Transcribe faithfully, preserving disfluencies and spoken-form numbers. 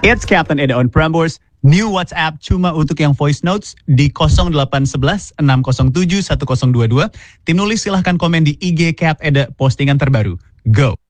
It's Captain Eda on Prambors. New WhatsApp cuma untuk yang voice notes di nol delapan satu satu enam nol tujuh satu nol dua dua. Tim nulis silahkan komen di I G Cap Eda postingan terbaru. Go!